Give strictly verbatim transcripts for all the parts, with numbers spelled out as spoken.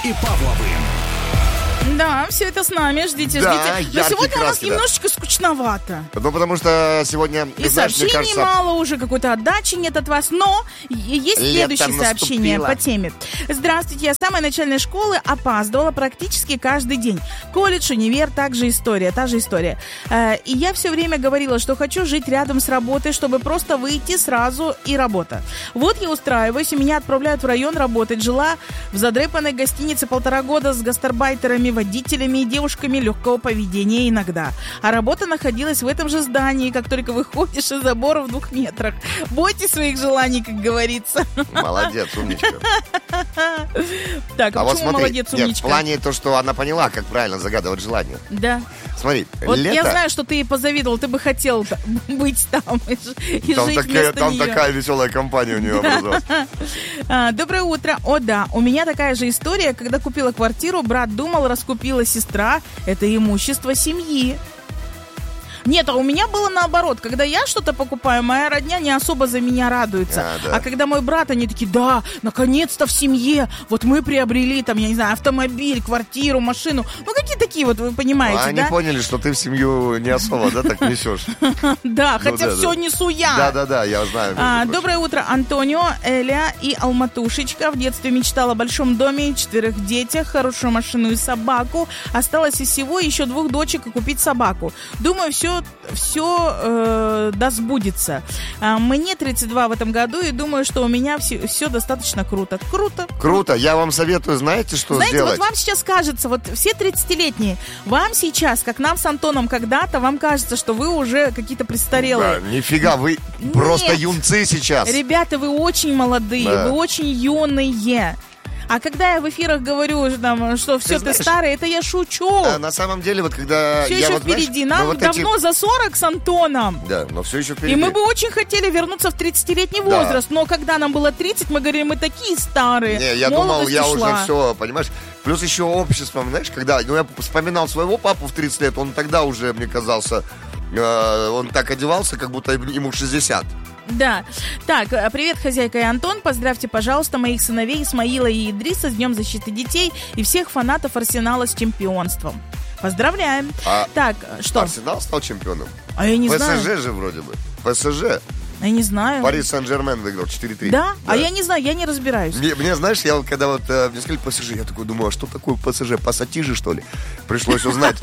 и Павловым. Да, все это с нами, ждите, Да, ждите. Но сегодня у нас краски, да. немножечко скучновато. Ну, потому что сегодня, И ты знаешь, мне сообщений кажется... мало уже, какой-то отдачи нет от вас. Но есть Лето следующее сообщение наступило. по теме. Здравствуйте, я с самой начальной школы опаздывала практически каждый день. Колледж, универ, также история, та же история. Э, И я все время говорила, что хочу жить рядом с работой, чтобы просто выйти сразу и работа. Вот я устраиваюсь, и меня отправляют в район работать. Жила в задрепанной гостинице полтора года с гастарбайтерами, водителями и девушками легкого поведения иногда. А работа находилась в этом же здании, как только выходишь из забора в двух метрах. Бойтесь своих желаний, как говорится. Молодец, умничка. Так, а, А вот почему смотри, молодец, нет, в умничка? плане то, что она поняла, как правильно загадывать желание. Да. Смотри, Вот лето... я знаю, что ты ей позавидовал, ты бы хотел т- быть там и, ж- и Там, жить такая, вместо там нее. такая веселая компания у нее образовалась. А, Доброе утро. О, да, у меня такая же история. Когда купила квартиру, брат думал, раскупила сестра. Это имущество семьи. Нет, а у меня было наоборот. Когда я что-то покупаю, моя родня не особо за меня радуется. А, да. А когда мой брат, они такие, да, наконец-то в семье. Вот мы приобрели, там, я не знаю, автомобиль, квартиру, машину. Ну, какие такие вот, вы понимаете, А они да? поняли, что ты в семью не особо, да, так несешь? Да, хотя да, все да. несу я. Да-да-да, я знаю. А, между прочим. доброе утро, Антонио, Эля и Алматушечка. В детстве мечтала о большом доме, четверых детях, хорошую машину и собаку. Осталось из всего еще двух дочек и купить собаку. Думаю, все, все э, да сбудется. А, мне тридцать два в этом году, и думаю, что у меня все, все достаточно круто. Круто. Круто, я вам советую, знаете, что Знаете, сделать? вот вам сейчас кажется, вот все тридцатилетние, вам сейчас, как нам с Антоном когда-то, вам кажется, что вы уже какие-то престарелые. Да, нифига, вы Нет. просто юнцы сейчас. Ребята, вы очень молодые, Да. вы очень юные. А когда я в эфирах говорю, там, что все ты, знаешь, старый, это я шучу. А на самом деле, вот когда Все я еще вот, знаешь, впереди. ну, Нам вот эти- давно за сорок с Антоном. Да, но все еще впереди. И мы бы очень хотели вернуться в тридцатилетний Да. возраст. Но когда нам было тридцать, мы говорили, мы такие старые. Не, я думал, Молодость я ушла. уже все, понимаешь? Плюс еще общество, знаешь, когда... Ну, я вспоминал своего папу в тридцать лет, он тогда уже, мне казался, э, он так одевался, как будто ему шестьдесят. Да. Так, привет, хозяйка и Антон. Поздравьте, пожалуйста, моих сыновей Исмаила и Идриса с Днем защиты детей и всех фанатов Арсенала с чемпионством. Поздравляем. А Так, что? Арсенал стал чемпионом. А я не знаю. ПСЖ же вроде бы. ПСЖ. Я не знаю. Пари Сен-Жермен выиграл четыре три. Да? А я не знаю, я не разбираюсь. Мне, мне, знаешь, я вот когда вот э, мне сказали ПСЖ, я такой думаю, а что такое ПСЖ? Пассатижи, что ли? Пришлось узнать.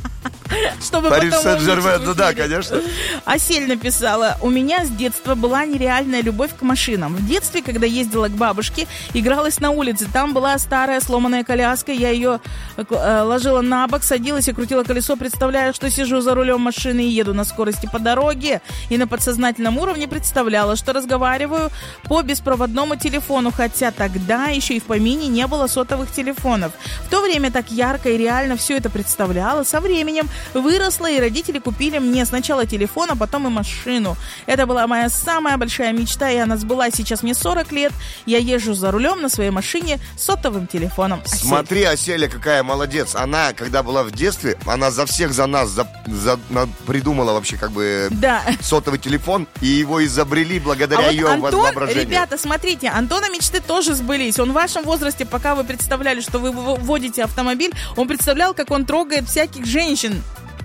Чтобы Пари потом Сен-Жермен, умничать ну в да, эфире. конечно. Асель написала: у меня с детства была нереальная любовь к машинам. В детстве, когда ездила к бабушке, игралась на улице. Там была старая сломанная коляска. Я ее э, ложила на бок, садилась и крутила колесо, представляя, что сижу за рулем машины и еду на скорости по дороге. И на подсознательном уровне представляла, что разговариваю по беспроводному телефону. Хотя тогда еще и в помине не было сотовых телефонов. В то время так ярко и реально все это представляла. Со временем выросла, и родители купили мне сначала телефон, а потом и машину. Это была моя самая большая мечта, и она сбылась. Сейчас мне сорок лет. Я езжу за рулем на своей машине с сотовым телефоном. Асель. Смотри, Аселя, какая молодец. Она, когда была в детстве, она за всех, за нас за, за- на- придумала вообще как бы Да. сотовый телефон, и его изобрели благодаря А вот ее Антон, воображению. ребята, смотрите, Антона мечты тоже сбылись. Он в вашем возрасте, пока вы представляли, что вы в- водите автомобиль, он представлял, как он трогает всяких женщин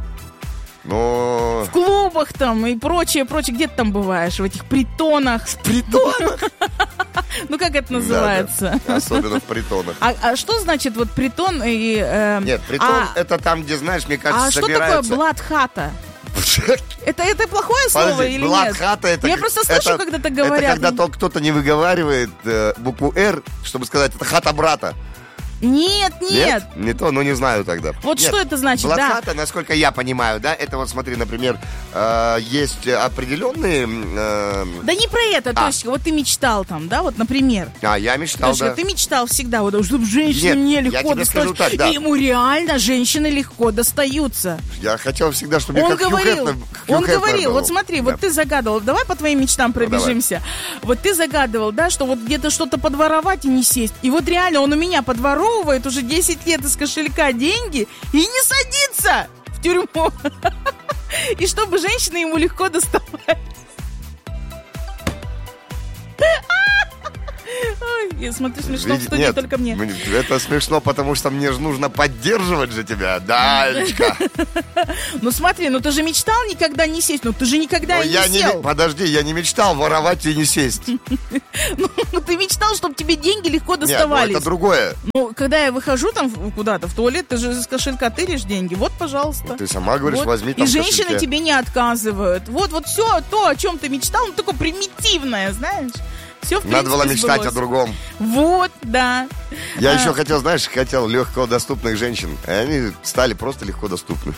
Но... в клубах там и прочее, прочее. Где ты там бываешь? В этих притонах. Притонах? Ну, как это называется? Да, да. Особенно в притонах. А, а что значит вот притон и... э, Нет, притон а, это там, где, знаешь, мне кажется, а что такое собираются... блатхата? Это, это плохое слово Подожди, или нет? блатхата это... Я как- просто слышу, это- когда-то говорят. Это когда то кто-то не выговаривает э, букву «Р», чтобы сказать, это хата брата. Нет, нет. Не то, ну не знаю тогда. Вот Нет, что это значит, да? блатхата, насколько я понимаю, да, это вот смотри, например, э, есть определенные... э, Да не про это, А. Тосечка, вот ты мечтал там, да, вот, например. А, я мечтал, Тосечка, да. ты мечтал всегда, вот, чтобы женщины Нет, мне я легко тебе скажу достаются. так, да. И ему реально женщины легко достаются. Я хотел всегда, чтобы Он как Хью говорил, Хефнер- Хью он Хефнер говорил, был. вот смотри, Да. вот ты загадывал, давай по твоим мечтам пробежимся. Вот ты загадывал, да, что вот где-то что-то подворовать и не сесть. И вот реально он у меня подворовывает уже десять лет из кошелька деньги и не садится в тюрьму. И чтобы женщины ему легко доставали. Ой, я смотрю, смешно в студии Нет, только мне. Это смешно, потому что мне же нужно поддерживать же тебя, да, Элечка? Ну смотри, ну ты же мечтал никогда не сесть, ну ты же никогда и не сел. Подожди, я не мечтал воровать и не сесть. Ну ты мечтал, чтобы тебе деньги легко доставались. Нет, это другое. Ну, когда я выхожу там куда-то в туалет, ты же из кошелька тыришь деньги. Вот, пожалуйста. Ты сама говоришь, возьми там в кошельке. И женщины тебе не отказывают. Вот, вот все то, о чем ты мечтал, ну такое примитивное, знаешь. Все, в принципе, надо было мечтать сбылось. О другом. Вот, да. Я а... еще хотел, знаешь, хотел легко доступных женщин. И они стали просто легко доступны.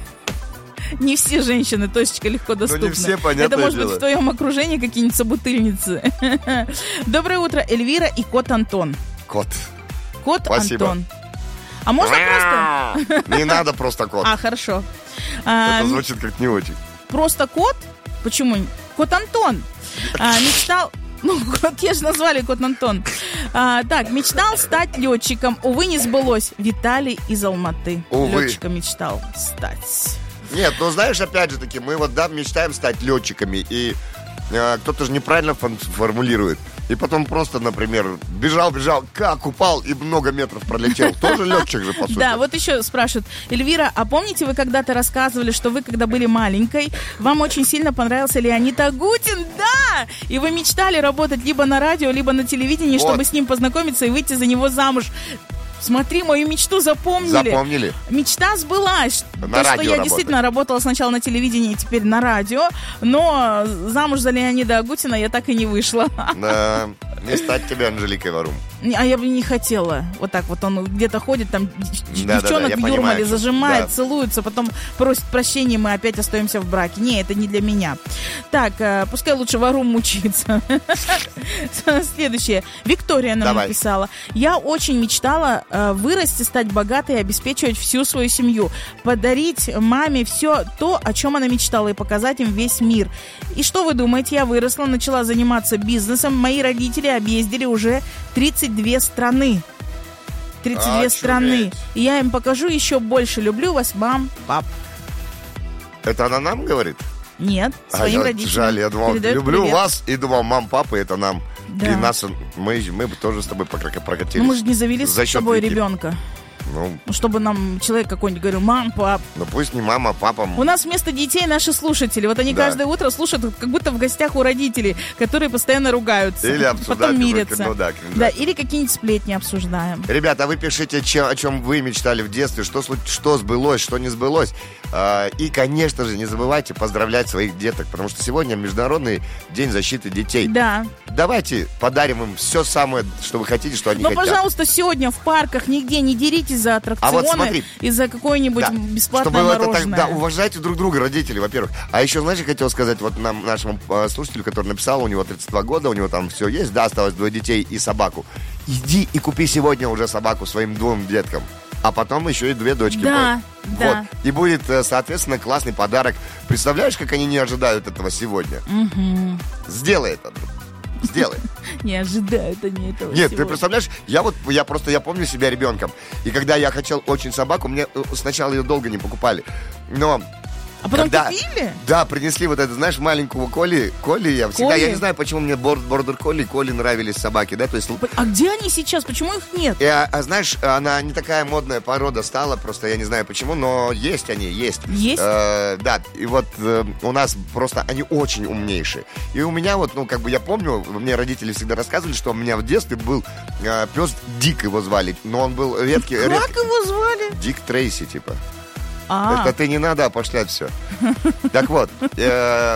Не все женщины, точечка, легко доступны. Ну, не все, понятное Это может дело. быть в твоем окружении какие-нибудь собутыльницы. Доброе утро, Эльвира и кот Антон. Кот. Кот Спасибо. Антон. А можно просто... Не надо просто кот. А, хорошо. Это звучит как не очень. Просто кот? Почему? Кот Антон. А, мечтал... Ну, кот, я же назвали кот Антон. А, так, мечтал стать летчиком. Увы, не сбылось. Виталий из Алматы. Увы. Летчиком мечтал стать. Нет, ну знаешь, опять же таки, мы вот, да, мечтаем стать летчиками. И э, кто-то же неправильно фон- формулирует. И потом просто, например, бежал-бежал, как упал и много метров пролетел. Тоже летчик же, по сути. Да, вот еще спрашивают. Эльвира, а помните, вы когда-то рассказывали, что вы, когда были маленькой, вам очень сильно понравился Леонид Агутин? Да! И вы мечтали работать либо на радио, либо на телевидении, Вот. чтобы с ним познакомиться и выйти за него замуж. Смотри, мою мечту запомнили. Запомнили. Мечта сбылась. На То, что радио я работать. действительно работала сначала на телевидении, теперь на радио, но замуж за Леонида Агутина я так и не вышла. Да, не стать тебе Анжеликой Варум. А я бы не хотела. Вот так вот он где-то ходит, там Да, девчонок да, да, в я юрмале понимаю, зажимает, да. целуется, потом просит прощения, мы опять остаемся в браке. Не, это не для меня. Так, э, пускай лучше Варум мучится. Следующее. Виктория нам Давай. написала. Я очень мечтала э, вырасти, стать богатой и обеспечивать всю свою семью. Подарить маме все то, о чем она мечтала, и показать им весь мир. И что вы думаете? Я выросла, начала заниматься бизнесом. Мои родители объездили уже тридцать две страны. тридцать две Очуметь. страны. И я им покажу еще больше. Люблю вас, мам, пап. Это она нам говорит? Нет, А своим я, родителям. жаль, я думал, Передает люблю привет. вас, и думал, мам, папа, это нам. Да. И нас, мы, мы бы тоже с тобой прокатились. Ну, мы же не завели За с счет собой Вики. ребенка. Ну, Ну, чтобы нам человек какой-нибудь говорил, мам, пап. ну, пусть не мама, папа. У нас вместо детей наши слушатели. Вот они Да. каждое утро слушают, как будто в гостях у родителей, которые постоянно ругаются. Или обсуждают потом какой-то, мирятся. ну да, Да, или какие-нибудь сплетни обсуждаем. Ребята, вы пишите, че- о чем вы мечтали в детстве, что, слу- что сбылось, что не сбылось. А, и, конечно же, не забывайте поздравлять своих деток, потому что сегодня Международный день защиты детей. Да. Давайте подарим им все самое, что вы хотите, что они Но, хотят. пожалуйста, сегодня в парках нигде не деритесь за аттракционы А вот смотри. и за какое-нибудь Да. бесплатное Чтобы это так- мороженое. да, уважайте друг друга, родители, во-первых. А еще, знаешь, я хотел сказать вот нам, нашему э, слушателю, который написал, у него тридцать два года, у него там все есть, да, осталось двое детей и собаку. Иди и купи сегодня уже собаку своим двум деткам. А потом еще и две дочки. Да, будут. да. Вот. И будет, э, соответственно, классный подарок. Представляешь, как они не ожидают этого сегодня? Угу. Сделай это. Сделай. Не ожидают они этого Нет, всего. ты представляешь, я вот, я просто, я помню себя ребенком. И когда я хотел очень собаку, мне э, сначала ее долго не покупали. Но... А потом когда- купили? Да, принесли вот это, знаешь, маленького Коли. Коли я всегда, Коли? я не знаю, почему мне бор- бордер Коли и Коли нравились собаки, да, то есть... А где они сейчас? Почему их нет? И, а, а знаешь, она не такая модная порода стала, просто я не знаю почему, но есть они, есть. Есть? Э, да, и вот э, у нас просто они очень умнейшие. И у меня вот, ну, как бы я помню, мне родители всегда рассказывали, что у меня в детстве был э, пес Дик, его звали, но он был редкий. Как редкий- его звали? Дик Трейси, типа. А, Это ты не надо опошлять все. Так вот. э,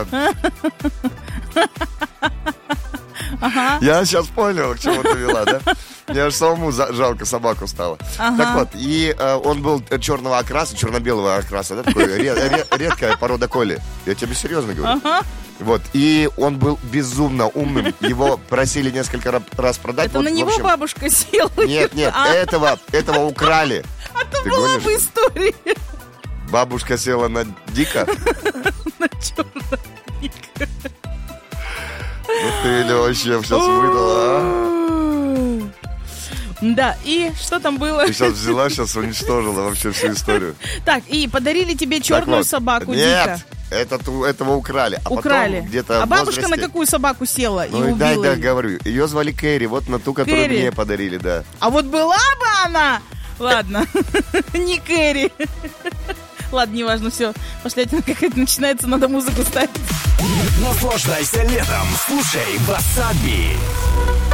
Я сейчас понял, к чему ты вела, да? Мне аж самому за- жалко собаку стало. Ага. Так вот, и э, он был черного окраса, черно-белого окраса, да, такой ре- ре- редкая порода Коли. Я тебе серьезно говорю. Вот, и он был безумно умным. Его просили несколько ра- раз продать. это Вот, на в него общем, бабушка села? Нет, нет, А, этого, этого украли. а то ты была гонишь? бы история. Бабушка села на Дика. На черного Дика. Ну ты, вообще сейчас выдала, а? Да, и что там было? Ты сейчас взяла, сейчас уничтожила вообще всю историю. Так, и подарили тебе черную вот, собаку нет. Дика. Этот, этого украли. А украли. Потом где-то а бабушка возрасте... на какую собаку села ну, и убила дай, да, ее? говорю. Ее звали Кэрри, вот на ту, которую Кэрри. мне подарили, да. А вот была бы она... Ладно, не Кэрри. Ладно, неважно, все. Пошлятина какая-то начинается, надо музыку ставить. Наслаждайся летом, слушай Васаби.